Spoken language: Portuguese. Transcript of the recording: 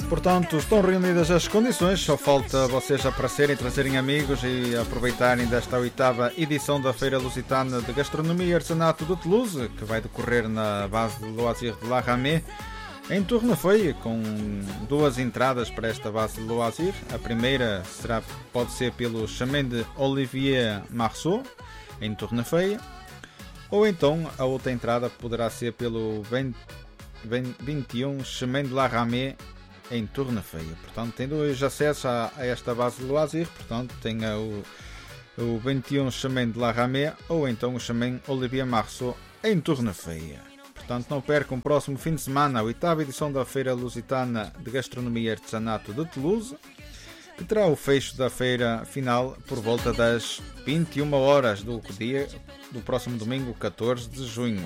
Portanto, estão reunidas as condições, só falta vocês aparecerem, trazerem amigos e aproveitarem desta 8ª edição da Feira Lusitana de Gastronomia e Artesanato de Toulouse, que vai decorrer na base de loisirs de La Ramée, em Tournefeuille, com 2 entradas para esta base de loisirs. A primeira pode ser pelo Chemin de Olivier Marceau, em Tournefeuille, ou então a outra entrada poderá ser pelo 21 Chemin de La Ramée, em Tournefeuille. Portanto, tem 2 acessos a esta base de loisirs. Portanto, tem o 21 Chemin de La Ramée ou então o Chemin Olivier Marceau, em Tournefeuille. Portanto, não percam o próximo fim de semana a 8ª edição da Feira Lusitana de Gastronomia e Artesanato de Toulouse, que terá o fecho da feira final por volta das 21 horas do próximo domingo, 14 de junho.